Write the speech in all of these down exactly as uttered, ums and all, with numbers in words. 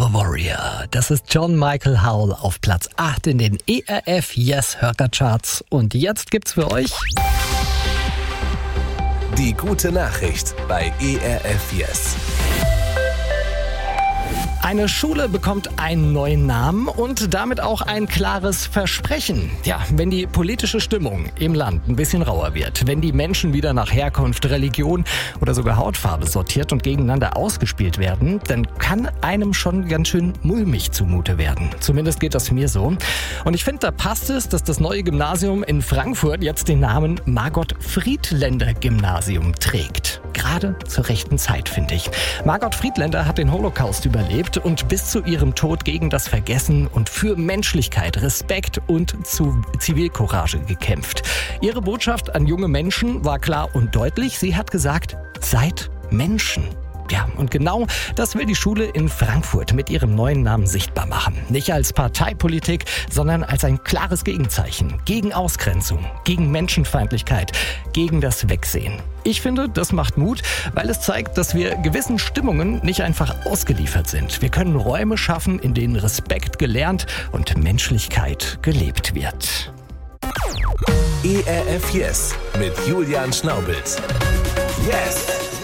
Keyboard Warrior. Das ist John Michael Howell auf Platz acht in den E R F Yes Hörercharts. Und jetzt gibt's für euch die gute Nachricht bei E R F Yes. Eine Schule bekommt einen neuen Namen und damit auch ein klares Versprechen. Ja, wenn die politische Stimmung im Land ein bisschen rauer wird, wenn die Menschen wieder nach Herkunft, Religion oder sogar Hautfarbe sortiert und gegeneinander ausgespielt werden, dann kann einem schon ganz schön mulmig zumute werden. Zumindest geht das mir so. Und ich finde, da passt es, dass das neue Gymnasium in Frankfurt jetzt den Namen Margot-Friedländer-Gymnasium trägt. Gerade zur rechten Zeit, finde ich. Margot Friedländer hat den Holocaust überlebt und bis zu ihrem Tod gegen das Vergessen und für Menschlichkeit, Respekt und zu Zivilcourage gekämpft. Ihre Botschaft an junge Menschen war klar und deutlich. Sie hat gesagt, seid Menschen. Ja, und genau das will die Schule in Frankfurt mit ihrem neuen Namen sichtbar machen. Nicht als Parteipolitik, sondern als ein klares Gegenzeichen. Gegen Ausgrenzung, gegen Menschenfeindlichkeit, gegen das Wegsehen. Ich finde, das macht Mut, weil es zeigt, dass wir gewissen Stimmungen nicht einfach ausgeliefert sind. Wir können Räume schaffen, in denen Respekt gelernt und Menschlichkeit gelebt wird. E R F Yes mit Julian Schnaubelt. Yes!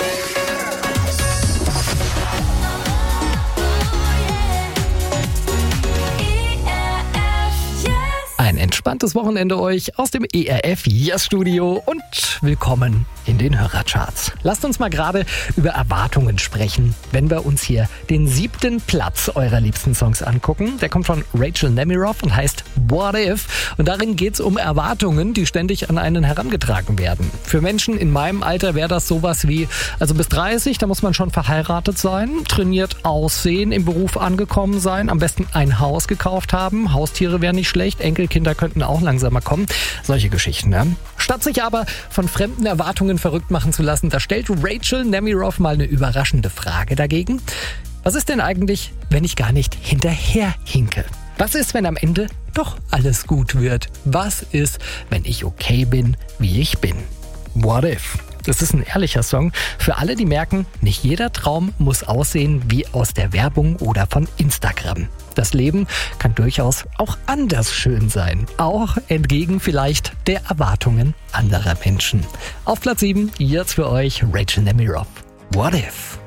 Ein entspanntes Wochenende euch aus dem E R F Yes Studio und willkommen in den Hörercharts. Lasst uns mal gerade über Erwartungen sprechen, wenn wir uns hier den siebten Platz eurer liebsten Songs angucken. Der kommt von Rachel Nemiroff und heißt What If? Und darin geht's um Erwartungen, die ständig an einen herangetragen werden. Für Menschen in meinem Alter wäre das sowas wie, also bis dreißig, da muss man schon verheiratet sein, trainiert aussehen, im Beruf angekommen sein, am besten ein Haus gekauft haben, Haustiere wären nicht schlecht, Enkelkinder könnten auch langsamer kommen. Solche Geschichten, ne? Statt sich aber von fremden Erwartungen verrückt machen zu lassen, da stellt Rachel Nemiroff mal eine überraschende Frage dagegen. Was ist denn eigentlich, wenn ich gar nicht hinterherhinke? Was ist, wenn am Ende doch alles gut wird? Was ist, wenn ich okay bin, wie ich bin? What if? Das ist ein ehrlicher Song für alle, die merken, nicht jeder Traum muss aussehen wie aus der Werbung oder von Instagram. Das Leben kann durchaus auch anders schön sein, auch entgegen vielleicht der Erwartungen anderer Menschen. Auf Platz sieben, jetzt für euch Rachel Nemiroff. What if?